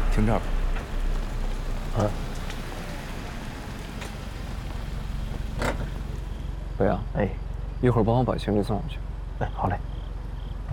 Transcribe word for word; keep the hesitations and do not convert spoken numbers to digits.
停这儿吧。 啊。 北阳， 哎， 一会儿帮我把行李送上去。 哎，好嘞。